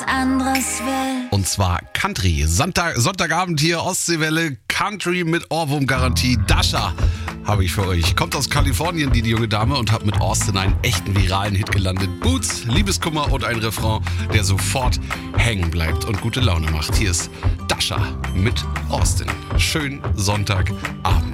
anderes will. Und zwar Country. Sonntagabend hier, Ostseewelle, Country mit Ohrwurmgarantie. Dasha habe ich für euch. Kommt aus Kalifornien, die junge Dame, und hat mit Austin einen echten viralen Hit gelandet. Boots, Liebeskummer und ein Refrain, der sofort hängen bleibt und gute Laune macht. Hier ist Dasha mit Austin. Schönen Sonntagabend.